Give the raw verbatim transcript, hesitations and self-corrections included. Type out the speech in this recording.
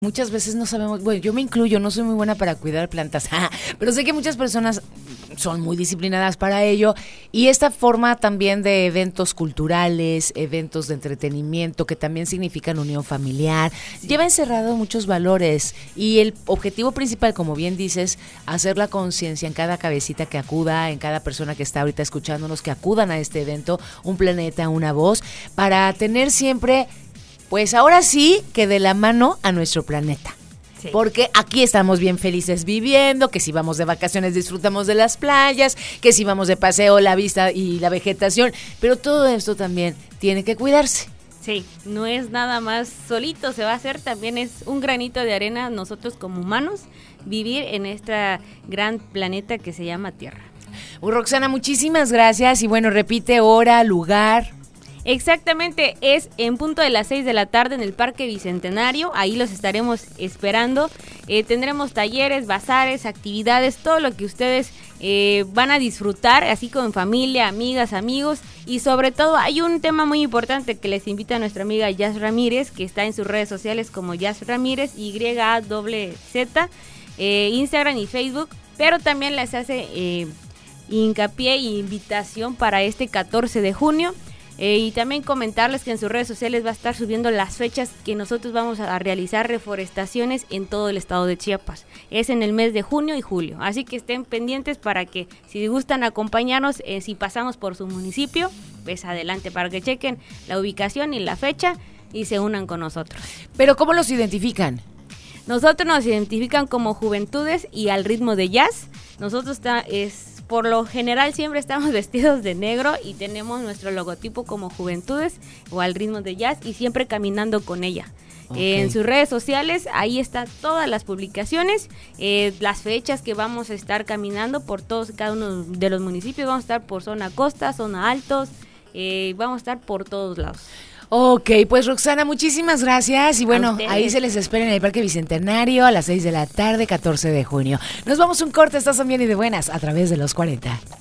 Muchas veces no sabemos, bueno, yo me incluyo, no soy muy buena para cuidar plantas, pero sé que muchas personas son muy disciplinadas para ello, y esta forma también de eventos culturales, eventos de entretenimiento que también significan unión familiar, sí. lleva encerrado muchos valores, y el objetivo principal, como bien dices, hacer la conciencia en cada cabecita que acuda, en cada persona que está ahorita escuchándonos, que acudan a este evento, un planeta, una voz, para tener siempre... Pues ahora sí que de la mano a nuestro planeta. Sí. Porque aquí estamos bien felices viviendo, que si vamos de vacaciones disfrutamos de las playas, que si vamos de paseo la vista y la vegetación, pero todo esto también tiene que cuidarse. Sí, no es nada más solito, se va a hacer, también es un granito de arena nosotros como humanos vivir en este gran planeta que se llama Tierra. Uy, Roxana, muchísimas gracias y bueno, repite hora, lugar... Exactamente, es en punto de las seis de la tarde en el Parque Bicentenario, ahí los estaremos esperando, eh, tendremos talleres, bazares, actividades, todo lo que ustedes eh, van a disfrutar, así como en familia, amigas, amigos, y sobre todo hay un tema muy importante que les invita a nuestra amiga Jazz Ramírez, que está en sus redes sociales como Jazz Ramírez, Y A Z Z, eh, Instagram y Facebook, pero también les hace eh, hincapié e invitación para este catorce de junio. Eh, y también comentarles que en sus redes sociales va a estar subiendo las fechas que nosotros vamos a realizar reforestaciones en todo el estado de Chiapas. Es en el mes de junio y julio, así que estén pendientes para que si gustan acompañarnos, eh, si pasamos por su municipio, pues adelante para que chequen la ubicación y la fecha y se unan con nosotros. ¿Pero cómo los identifican? Nosotros nos identifican como Juventudes y al ritmo de jazz. Nosotros está, es... Por lo general siempre estamos vestidos de negro y tenemos nuestro logotipo como Juventudes o al ritmo de jazz y siempre caminando con ella. Okay. Eh, en sus redes sociales, ahí están todas las publicaciones, eh, las fechas que vamos a estar caminando por todos cada uno de los municipios. Vamos a estar por zona costa, zona altos, eh, vamos a estar por todos lados. Ok, pues Roxana, muchísimas gracias y bueno, ahí se les espera en el Parque Bicentenario a las seis de la tarde, catorce de junio. Nos vamos un corte, estás bien y de buenas a través de los cuarenta.